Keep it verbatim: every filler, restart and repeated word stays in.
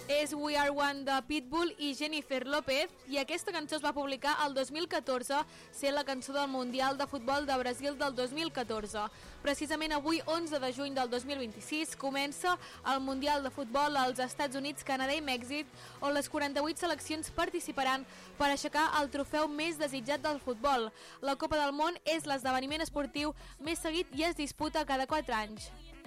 és We Are One de Pitbull i Jennifer López, i aquesta cançó es va publicar el dos mil catorze, sent la cançó del Mundial de Futbol de Brasil del dos mil catorze. Precisament avui, onze de juny del dos mil vint-i-sis, comença el Mundial de Futbol als Estats Units, Canadà i Mèxic, on les quaranta-vuit seleccions participaran per aixecar el trofeu més desitjat del futbol. La Copa del Món és l'esdeveniment esportiu més seguit i es disputa cada quatre anys.